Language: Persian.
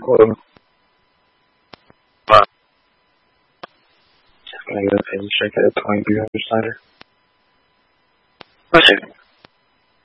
Well, I'm going to check out Point View Slider. Okay.